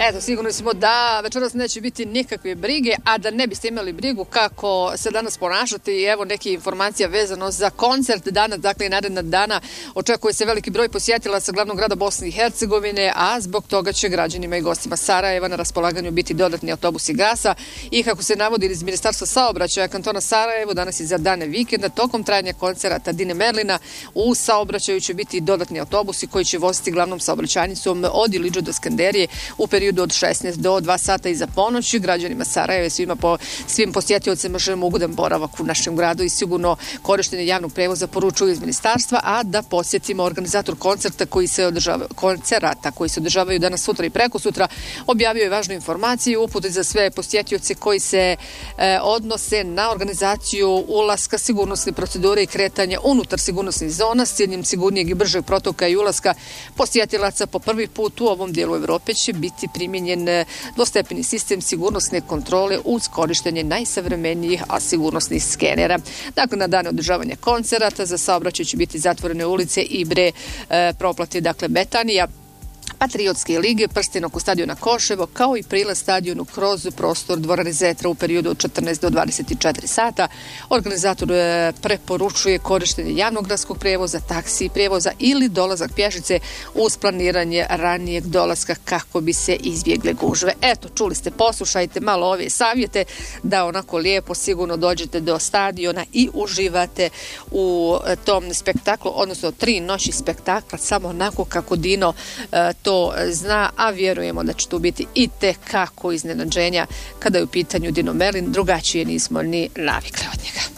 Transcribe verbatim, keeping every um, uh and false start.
Eto, sigurni smo da večeras neće biti nikakve brige, a da ne biste imali brigu kako se danas ponašati. I evo neke informacija vezano za koncert danas, dakle i naredna dana očekuje se veliki broj posjetilaca glavnog grada Bosne i Hercegovine, a zbog toga će građanima i gostima Sarajeva na raspolaganju biti dodatni autobusi gasa. I kako se navodi iz Ministarstva saobraćaja kantona Sarajevo, danas i za dane vikenda tokom trajanja koncerta Dine Merlina u saobraćaju će biti dodatni autobusi koji će voziti glavnom saobraćajnicom od Iliđa do Skenderije u periodu od šesnaest do dva sata iza ponoći. Građanima Sarajeva i svima po, svim posjetiocima želimo ugodan boravak u našem gradu i sigurno korištenje javnog prevoza poručuju iz ministarstva, a da posjetimo organizator koncerta koji se održava, koncerata koji se održavaju danas, sutra i prekosutra, objavio je važnu informaciju, upute za sve posjetioce koji se e, odnose na organizaciju ulaska, sigurnosne procedure i kretanja unutar sigurnosnih zona s ciljem sigurnijeg i bržeg protoka i ulaska posjetilaca. Po prvi put u ovom dijelu Evrope će biti primijenjen dvostepeni sistem sigurnosne kontrole uz korištenje najsavremenijih a sigurnosnih skenera. Dakle, na dane održavanja koncerata za saobraćaj će biti zatvorene ulice Ibre, e, Proplati, dakle Betanija, Patriotske lige, prsten oko stadiona Koševo, kao i prilaz stadionu kroz prostor dvorane Zetra u periodu od četrnaest do dvadeset četiri sata. Organizator preporučuje korištenje javnog gradskog prevoza, taksi prevoza ili dolazak pješice uz planiranje ranijeg dolaska kako bi se izbjegle gužve. Eto, čuli ste, poslušajte malo ove savjete da onako lijepo sigurno dođete do stadiona i uživate u tom spektaklu, odnosno tri noći spektakla, samo onako kako Dino to zna, a vjerujemo da će tu biti i tekako iznenađenja kada je u pitanju Dino Merlin, drugačije nismo ni navikli od njega.